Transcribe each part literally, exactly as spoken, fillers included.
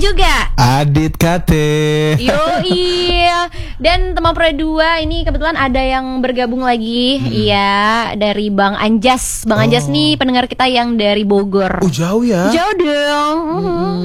juga Adit Kate. Yoi. Dan teman Pro dua ini kebetulan ada yang bergabung lagi. Iya, hmm. dari Bang Anjas. Bang oh. Anjas nih pendengar kita yang dari Bogor. Oh, jauh ya? Jauh dong. Hmm.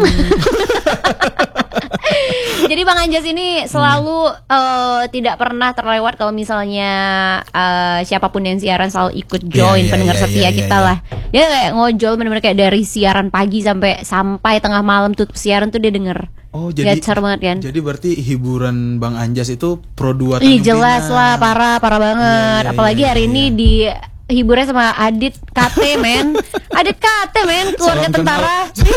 Jadi Bang Anjas ini selalu hmm. uh, tidak pernah terlewat kalau misalnya uh, siapapun yang siaran selalu ikut join, yeah, yeah, pendengar yeah, setia yeah, kita yeah, lah. Yeah. Dia kayak ngojol bener-bener kayak dari siaran pagi sampai sampai tengah malam tutup siaran tuh dia denger. Oh, jadi Gacar banget kan. Jadi berarti hiburan Bang Anjas itu Pro dua Ih, jelas lah, parah, parah banget. Yeah, yeah, Apalagi yeah, hari yeah. ini di hiburnya sama Adit Kate, men. Adit Kate, men, keluarga tentara.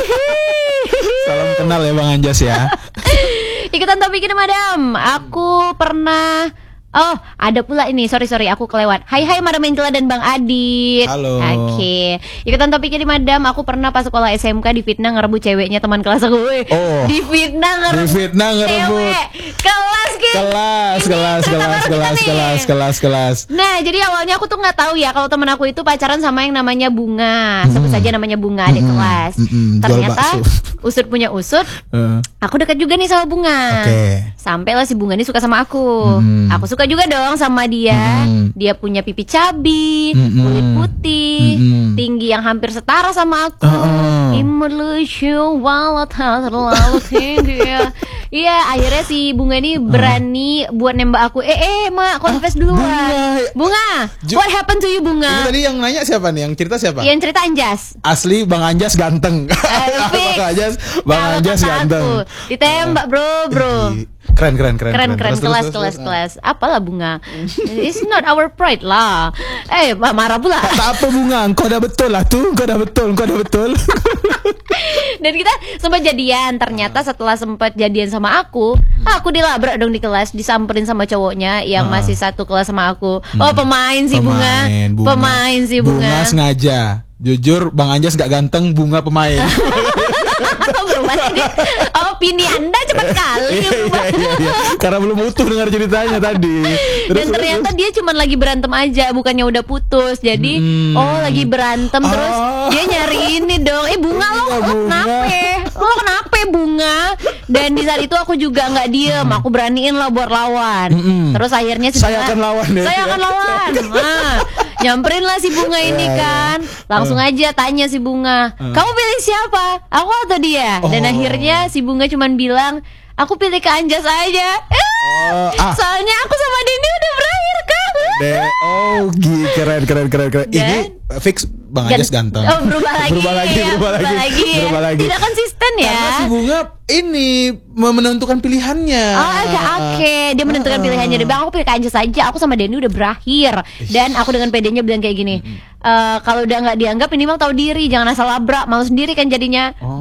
Salam kenal ya Bang Anjas ya. Ikutan topik ini madam. Aku pernah Oh, ada pula ini. Sorry sorry, aku kelewat. Hai hai Madam Angela dan Bang Adit. Halo. Oke. Ikutan topik ini madam. Aku pernah pas sekolah S M K difitnah ngerebut ceweknya teman kelas aku. Oh. Difitnah ngerebut. Difitnah ngerebut. Cewek. Kelas gitu. Kelas, kelas, kelas, kelas, kelas, kelas, kelas. Nah, jadi awalnya aku tuh nggak tahu ya kalau teman aku itu pacaran sama yang namanya Bunga. Sebut saja namanya Bunga adik Mm-mm. kelas. Mm-mm. Ternyata usut punya usut. Uh. Aku dekat juga nih sama Bunga. Okay. Sampailah si Bunga ini suka sama aku. Mm. Aku suka juga dong sama dia. Mm. Dia punya pipi cabi, mm-hmm. kulit putih, mm-hmm. tinggi yang hampir setara sama aku. Uh-uh. Imut lucu, walau tak terlalu tinggi ya. Iya, akhirnya si Bunga ini berani uh. buat nembak aku. Eh, eh, Mak, confess duluan. Bunga, Bunga Ju- what happened to you, Bunga? Ini tadi yang nanya siapa nih? Yang cerita siapa? Yang cerita Anjas. Asli Bang Anjas ganteng. Uh, Bang Anjas, Bang Anjas ganteng. Aku. Ditembak, bro, bro. Keren, keren, keren. Keren, keren. Terus, kelas, terus, kelas, terus. kelas. Apalah Bunga? It's not our pride lah. Eh, marah pula. Tak apa Bunga, engkau dah betul lah tuh. Engkau dah betul, engkau dah betul. Dan kita sempat jadian. Ternyata setelah sempat jadian sama aku, aku dilabrak dong di kelas, disamperin sama cowoknya yang uh. masih satu kelas sama aku. Oh, pemain sih Bunga. Pemain, Bunga. Pemain sih Bunga. Bunga sengaja. Jujur Bang Anjas gak ganteng, Bunga pemain. Berubah ini. Opini Anda cepat kali iya, iya, iya, iya. Karena belum utuh dengar ceritanya tadi. Terus, Dan ternyata terus. dia cuma lagi berantem aja, bukannya udah putus. Jadi hmm. oh lagi berantem terus oh. dia nyari ini dong. Eh Bunga lo, lo kenapa? Lo kenapa Bunga? Dan di saat itu aku juga nggak diem, aku beraniin lah buat lawan. Mm-mm. Terus akhirnya si saya akan lawan deh. Saya akan lawan. Nah, nyamperin lah si Bunga ini kan. Langsung aja tanya si Bunga, kamu pilih siapa? Aku atau dia? Dan oh. akhirnya si Bunga cuman bilang, aku pilih ke Anjas aja. Oh, ah. Soalnya aku sama Dini udah berakhir kan. De- oh, gini, keren, keren, keren, keren. Dan, ini fix Bang Anjas ganteng. Oh, berubah lagi. berubah lagi, ya, berubah, lagi, berubah lagi. Berubah lagi. Tidak konsisten ya. Karena si Bunga ini menentukan pilihannya. Oh, oke, okay, okay. Dia menentukan uh, pilihannya. Dia bilang aku pilih ke Anjas aja. Aku sama Denny udah berakhir. Dan aku dengan pedenya bilang kayak gini. Uh, kalau udah nggak dianggap minimal tahu diri, jangan asal labrak, malu sendiri kan jadinya. Oh.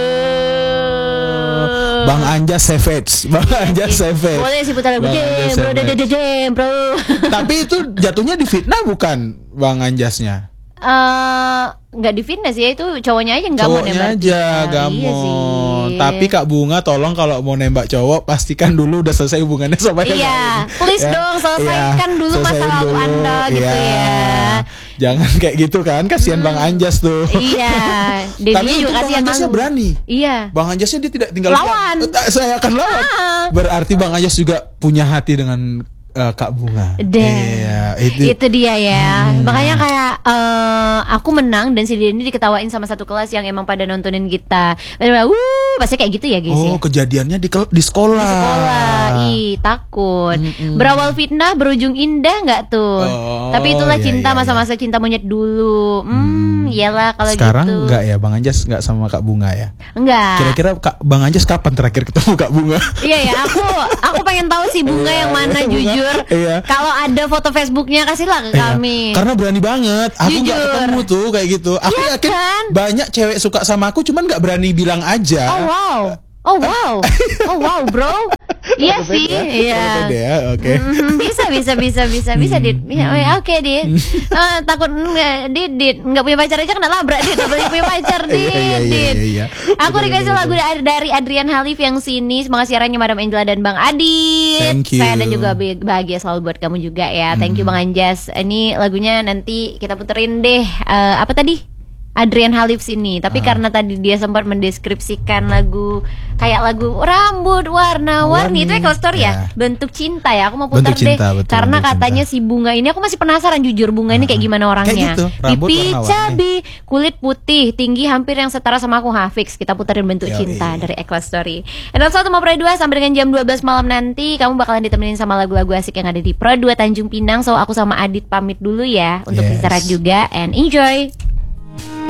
Bang Anjas savage, Bang Anjas savage. Boleh sih putar lagu jam, bro, jam, jam, bro. Tapi itu jatuhnya di fitnah bukan Bang Anjasnya? Uh, nggak di fitnah sih, itu cowoknya aja nggak mau nembak. Cowoknya aja nggak iya mau. Sih. Tapi Kak Bunga tolong kalau mau nembak cowok pastikan dulu udah selesai hubungannya sama yang iya, lain. please ya? dong selesaikan ya, dulu masa lalu Anda gitu ya. ya. Jangan kayak gitu kan, kasihan hmm. Bang Anjas tuh. Iya. Tapi itu Bang Anjasnya berani. Iya. Bang Anjasnya dia tidak tinggal lawan. Saya akan lawan. Ah. Berarti Bang Anjas juga punya hati dengan uh, Kak Bunga. Iya, itu. itu dia ya. Hmm. Makanya kayak uh, aku menang dan si Denny diketawain sama satu kelas yang emang pada nontonin kita. Wuh, pasti kayak gitu ya guys. Oh, ya? Kejadiannya di di sekolah. Di sekolah. Ih, takut. Mm-mm. Berawal fitnah berujung indah nggak tuh? Oh, tapi itulah iya, cinta iya, masa-masa iya. cinta monyet dulu. Hmm, hmm. iyalah kalau gitu. Sekarang enggak ya, Bang Anjas enggak sama Kak Bunga ya? Enggak. Kira-kira Kak Bang Anjas kapan terakhir ketemu Kak Bunga? Iya ya, aku aku pengen tahu si Bunga yang mana jujur. Iya. Kalau ada foto Facebooknya kasihlah ke iya. kami. Karena berani banget. Aku nggak ketemu tuh kayak gitu. Aku ya, yakin kan? Banyak cewek suka sama aku, cuman nggak berani bilang aja. Oh wow. Oh wow. Oh wow, bro. Iya sih, iya. Ya, oke. Mm, bisa bisa bisa bisa bisa dit. Oke dit. Uh, takut nggak dit dit nggak punya pacar aja kena labrak dit. Nggak punya pacar dit dit. Aku dikasih lagu dari Adrian Halif yang sini. Semangat siarannya Madam Angela dan Bang Adit. Saya dan juga bahagia selalu buat kamu juga ya. Thank you Bang Anjas. Ini lagunya nanti kita puterin deh. Uh, apa tadi? Adrian Halips ini. Tapi uh. karena tadi dia sempat mendeskripsikan lagu kayak lagu rambut warna-warni, itu Echo Story ya. ya Bentuk Cinta ya. Aku mau putar deh cinta, betul, karena katanya cinta. Si Bunga ini, aku masih penasaran jujur Bunga uh. ini kayak gimana orangnya. Kayak gitu, pipi cabi, kulit putih, tinggi hampir yang setara sama aku. Hafix. Kita puterin Bentuk Yo, Cinta iya. dari Echo Story. Dan satu mau Pro dua sampai dengan jam dua belas malam nanti kamu bakalan ditemenin sama lagu-lagu asik yang ada di Pro dua Tanjung Pinang. So aku sama Adit pamit dulu ya untuk yes. istirahat juga and enjoy.